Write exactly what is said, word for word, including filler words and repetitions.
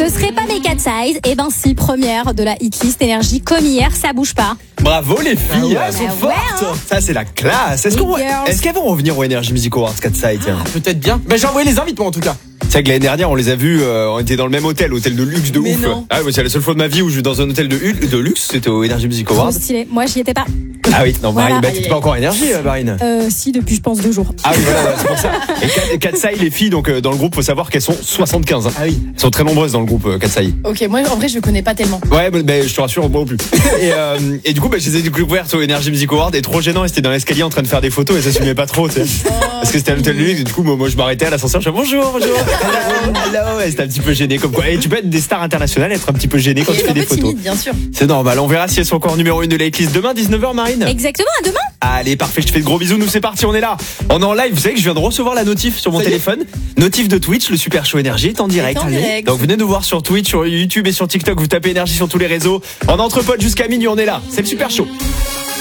Ce serait pas mes Cat Size. Eh ben si, première de la hitlist énergie comme hier, ça bouge pas. Bravo les filles, Ah ouais, elles sont bah fortes. ouais, hein. Ça c'est la classe. Est-ce, Les qu'on... girls. Est-ce qu'elles vont revenir au Energy Music Awards quatre Side tiens Ah, peut-être bien. Bah, j'ai envoyé les invités, en tout cas. C'est vrai que l'année dernière on les a vus, euh, on était dans le même hôtel, hôtel de luxe de Mais ouf. non. Ah ouais, c'est la seule fois de ma vie où je vais dans un hôtel de, hu- de luxe, c'était au Energy Music Trop Awards. stylé. Moi, j'y étais pas. Ah oui, non, Marine, Voilà. bah, t'es pas encore énergie, euh, Marine. Euh, si, depuis, je pense, deux jours. Ah oui, voilà, ouais, c'est pour ça. Et Katsai, les filles, donc, euh, dans le groupe, faut savoir qu'elles sont soixante-quinze. Hein. Ah oui. Elles sont très nombreuses dans le groupe, euh, Katsai. Ok, moi en vrai je connais pas tellement. Ouais, mais, mais je te rassure, moi non plus. Et, euh, et du coup, bah, je les ai découvertes au Energy Music Award, et trop gênant, et c'était dans l'escalier en train de faire des photos, et ça s'assumait pas trop, tu sais. Parce que c'était à l'hôtel de luxe, et du coup, moi, moi, je m'arrêtais à l'ascenseur, je fais bonjour, bonjour. Hello, hello. Et c'était un petit peu gêné, comme quoi. Et tu peux être des stars internationales, être un petit peu gêné quand Et tu fais un des peu photos. timide, bien sûr. C'est normal, on verra si elles sont encore numéro une de la hitlist demain, dix-neuf heures, Marine. Exactement, à demain. Allez, parfait, je te fais de gros bisous, nous c'est parti, on est là. On est en live, vous savez que je viens de recevoir la notif sur mon Ça y est. téléphone. Notif de Twitch, le Super Show Énergie est en direct. en Allez. direct. Donc venez nous voir sur Twitch, sur YouTube et sur TikTok, vous tapez Énergie sur tous les réseaux. En entre potes jusqu'à minuit, on est là. C'est le Super Show.